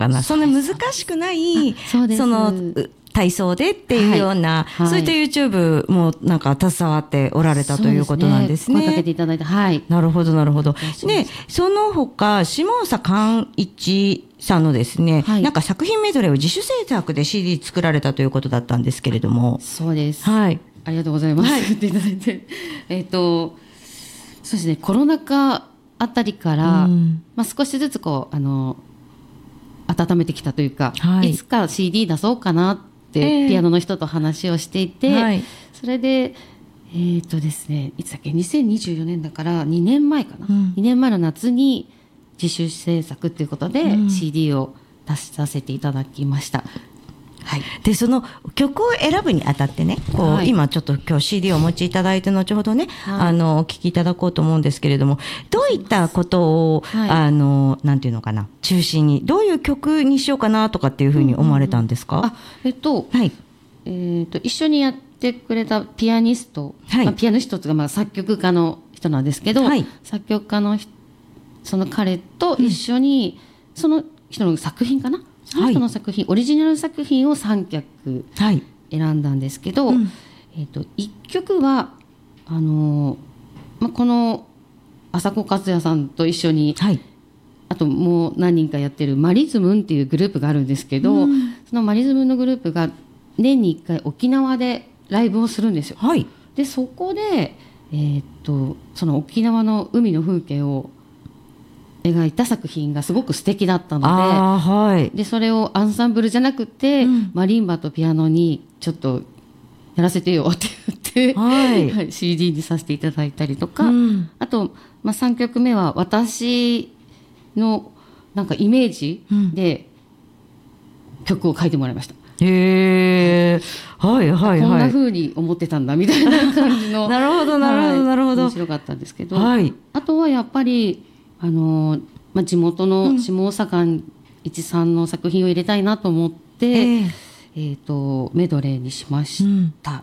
かな、そんな難しくないそうです。 その体操でっていうような、 はいはい、 そういった YouTube もなんか携わっておられたということなんですね。 声かけていただいて、はい。 なるほどなるほど。で、その他下佐寛一さんのですね、はい、なんか作品メドレーを自主制作で CD 作られたということだったんですけれども。 そうです。 はい。 ありがとうございます。はい、言っていただいて、そうですね。コロナ禍あたりから、少しずつこう温めてきたというか、はい、いつか CD 出そうかなってピアノの人と話をしていて、はい、それでですね、いつだっけ、2024年だから2年前かな、2年前の夏に自主制作ということで CD を出させていただきました。はい、 でその曲を選ぶにあたってね、こう、はい、今ちょっと今日 CD をお持ちいただいて後ほどね、はい、お聴きいただこうと思うんですけれども、どういったことを、はい、なんていうのかな、中心にどういう曲にしようかなとかっていうふうに思われたんですか？ はい、一緒にやってくれたピアニスト、はい、ピアニストというか作曲家の人なんですけど、はい、作曲家のその彼と一緒に、その人の作品かな、その人の作品、オリジナル作品を3曲選んだんですけど、1曲はこの浅子和也さんと一緒に、あともう何人かやってるマリズムンっていうグループがあるんですけど、そのマリズムンのグループが年に1回沖縄でライブをするんですよ。でそこで、その沖縄の海の風景を描いた作品がすごく素敵だったので、でそれをアンサンブルじゃなくて、マリンバとピアノにちょっとやらせてよって言って、CD にさせていただいたりとか、あと、3曲目は私のなんかイメージで曲を書いてもらいました。 へー、はいはいはい、 こんな風に思ってたんだみたいな感じのなるほどなるほどなるほど、 面白かったんですけど、あとはやっぱり地元の下佐寛一さんの作品を入れたいなと思って、メドレーにしました。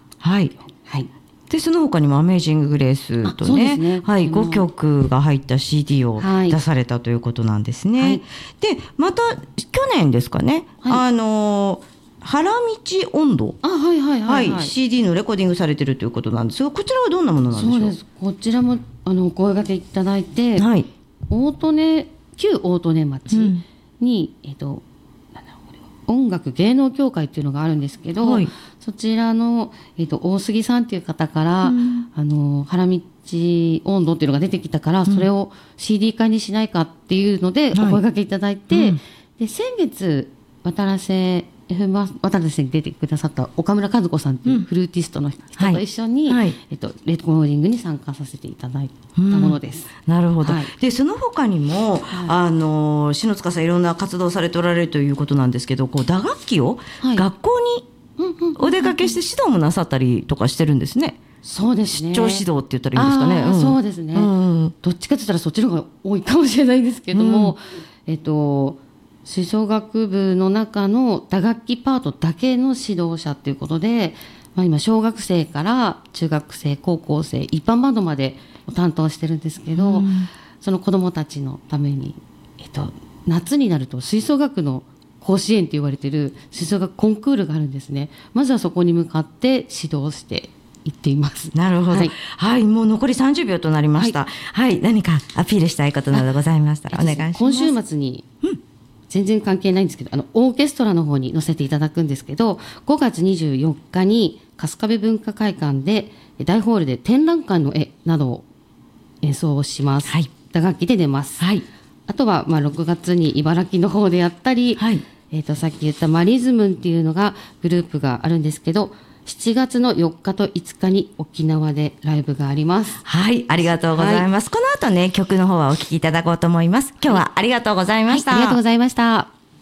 でその他にもアメージンググレースとね、5曲が入った CD を出されたということなんですね。でまた去年ですかね、原道温度、CD のレコーディングされてるということなんですが、こちらはどんなものなんでしょう？ そうです、こちらもお声掛けいただいて、旧大利根町に、音楽芸能協会っていうのがあるんですけど、そちらの、大杉さんっていう方から、原道温度っていうのが出てきたから、それを CD 化にしないかっていうのでお声掛けいただいて、で先月渡良瀬に出てくださった岡村和子さんっていうフルーティストの人と一緒に、レコーディングに参加させていただいたものです。 なるほど。でその他にも、篠塚さんいろんな活動されておられるということなんですけど、こう打楽器を学校にお出かけして指導もなさったりとかしてるんですね。 そうですね。 出張指導って言ったらいいんですかね。 そうですね、どっちかといったらそっちの方が多いかもしれないんですけども、吹奏楽部の中の打楽器パートだけの指導者ということで、今小学生から中学生、高校生、一般バンドまで担当してるんですけど、その子どもたちのために、夏になると吹奏楽の甲子園と言われている吹奏楽コンクールがあるんですね。まずはそこに向かって指導していっています。 なるほど、もう残り30秒となりました。何かアピールしたいことなどございましたらお願いします。 今週末に、全然関係ないんですけど、オーケストラの方に載せていただくんですけど、5月24日に春日部文化会館で大ホールで展覧会の絵などを演奏をします。打楽器で出ます。あとは6月に茨城の方でやったり、さっき言ったマリズムンっていうのがグループがあるんですけど、7月の4日と5日に沖縄でライブがあります。 ありがとうございます。この後ね、曲の方はお聴きいただこうと思います。今日はありがとうございました。 ありがとうございました。